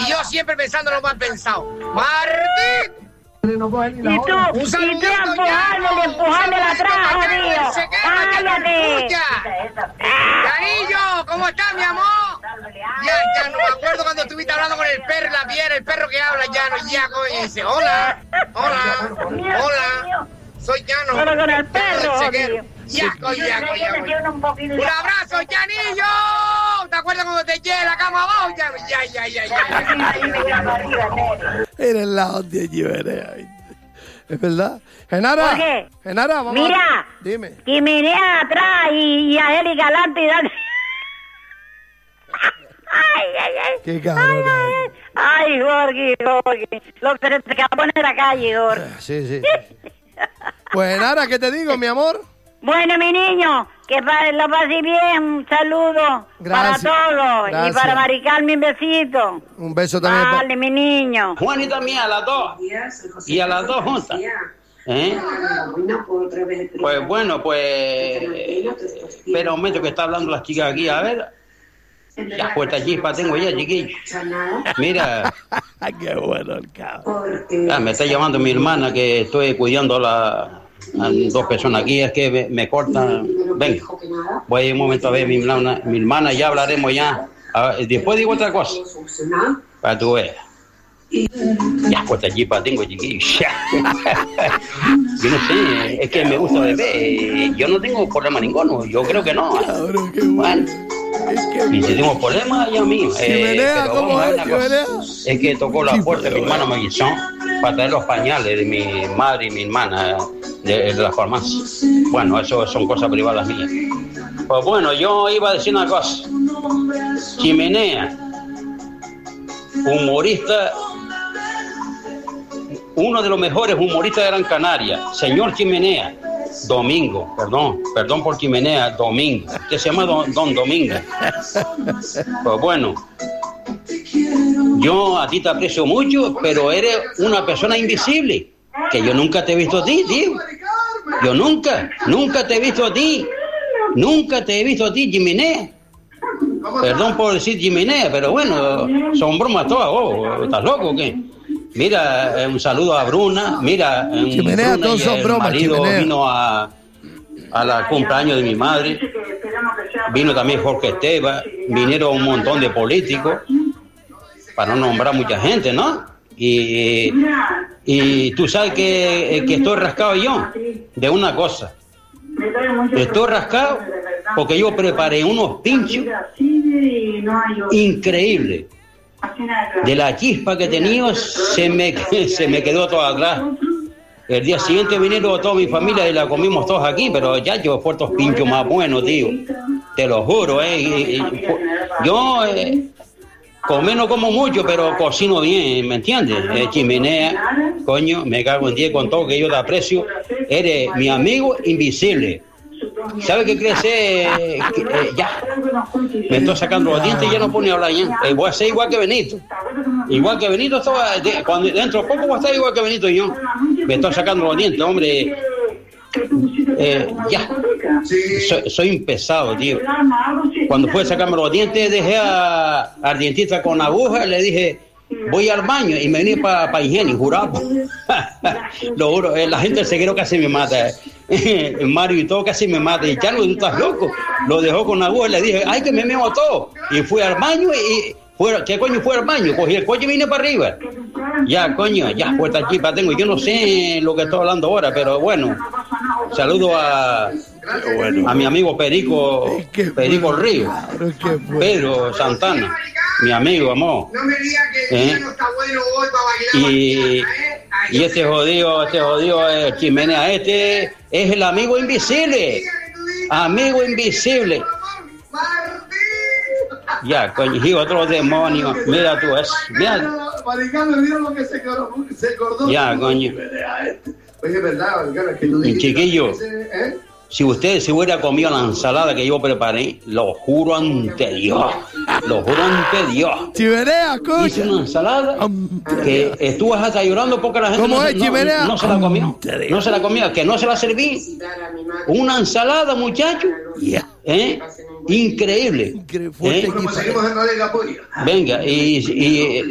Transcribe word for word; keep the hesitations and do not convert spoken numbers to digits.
Y yo siempre pensando lo mal pensado. ¡Martín! Y tú, Un y tú saludito, empujándole, empujándole atrás, jodido. ¡Cállate! Yanillo, ¿cómo estás, mi amor? Ya, ya no me acuerdo cuando estuviste hablando con el perro, la piedra, el perro que habla, Llano, ya, coño, dice, hola, hola, hola, soy Llano. Solo con el perro, jodido. Ya, coño, ya, coño, ya, coño. Un abrazo, Yanillo. ¿Te acuerdas cuando te eché la cama abajo? Ya, ya, ya, ya, ya. Eres la hostia, Chimenea. Es verdad. Genara. Jorge, Genara, vamos. mira, a... Dime. Jimenea atrás y, y a Erika adelante y dale. Ay, ay, ay. Qué cabrón. Ay, ay, Jorge, Jorge. Lo que se te va a poner a la calle, Jorge. Sí, sí. Pues Genara, ¿qué te digo, mi amor? Bueno, mi niño, que pa- lo pasé bien. Un saludo Gracias. para todos. Gracias. Y para Maricarmen, un besito. Un beso también. pa- Vale, mi niño. Juanita mía, a las dos. Y a las dos juntas. ¿Eh? Pues bueno, pues... Espera un momento que está hablando las chicas aquí, a ver. Ya, puesta chispa tengo ya, chiquillo. Mira, Qué bueno el cabrón. ah, me está llamando mi hermana que estoy cuidando a, la, a dos personas aquí, es que me, me cortan. Venga, voy a ir un momento a ver mi hermana, mi hermana, ya hablaremos ya. A ver, después digo otra cosa, para tu veas. Ya, puesta chispa tengo, chiquillo. Yo no sé, es que me gusta beber. Yo no tengo problema ninguno, yo creo que no. Cabrón, qué bueno. Bueno. Es que... Y si tengo problemas, ya mío. Eh, Chimenea, pero ¿cómo vamos a ver es, una cosa. Chimenea? Es que tocó la Sí, puerta pero mi hermana Maguizón para traer los pañales de mi madre y mi hermana de, de la farmacia. Bueno, eso son cosas privadas mías. Pues bueno, yo iba a decir una cosa. Chimenea, humorista, uno de los mejores humoristas de Gran Canaria, señor Chimenea. Domingo, perdón, perdón por Chimenea, Domingo. Usted se llama Don, Don Domingo. Pues bueno, yo a ti te aprecio mucho, pero eres una persona invisible, que yo nunca te he visto a ti, tío. Yo nunca, nunca te he visto a ti. Nunca te he visto a ti, Chimenea. Perdón por decir Chimenea, pero bueno, son bromas todas, oh, ¿estás loco o qué? Mira, eh, un saludo a Bruna. Mira, eh, Chimenea, Bruna todos y son el bromas, marido Chimenea. vino a, a la cumpleaños de mi madre. Vino también Jorge Esteban. Vinieron un montón de políticos, para no nombrar mucha gente, ¿no? Y, y tú sabes que, que estoy rascado yo de una cosa. Estoy rascado porque yo preparé unos pinchos increíbles. De la chispa que tenía se me, se me quedó todo atrás. El día siguiente vinieron toda mi familia y la comimos todos aquí, pero ya yo fue estos pinchos más buenos, tío. Te lo juro, eh. Y, y, yo eh, comer no como mucho, pero cocino bien, ¿me entiendes? Eh, Chimenea, coño, me cago en diez con todo que yo te aprecio. Eres mi amigo invisible. ¿Sabe qué crees? Eh, que, eh, ya. Me estoy sacando los dientes y ya no pone a hablar ya. Eh, voy a ser igual que Benito. Igual que Benito, estaba, de, cuando, dentro de poco voy a estar igual que Benito y yo. Me estoy sacando los dientes, hombre. Eh, ya. Soy, soy un pesado, tío. Cuando fui a sacarme los dientes, dejé a, al dentista con aguja y le dije, voy al baño, y me vine para pa higiene, jurado. Lo juro, eh, la gente del Seguero casi me mata. Eh. Mario y todo casi me mata. Y Carlos, tú estás loco. Lo dejó con aguja y le dije, ay, que me meo todo. Y fui al baño y... Fue, ¿qué coño fue al baño? Cogí el coche y vine para arriba. Ya, coño, ya, puerta chispa tengo. Yo no sé lo que estoy hablando ahora, pero bueno. Saludo a, bueno. a mi amigo Perico, Perico Río, Pedro Santana, mi amigo, amor. ¿Eh? Y, y este jodido, este jodido eh, Chimenea, este es el amigo invisible. Amigo invisible. Ya, coño, y otro demonio. Mira tú, es. Mira. Ya, coño. Oye, es verdad, Maricano, es que tú dijiste, chiquillo, ¿eh? si usted se hubiera comido la ensalada que yo preparé, lo juro ante Dios, lo juro ante Dios. Chimenea, coño. Hice una ensalada que estuvo hasta llorando porque la gente ¿Cómo no, es, no, Chimenea? no se la comió. No se la comió, que no se la serví. Una ensalada, muchacho. Yeah. ¿Eh? Increíble. Increíble. ¿Eh? Bueno, pues seguimos en Radio Caporia. Venga, y, y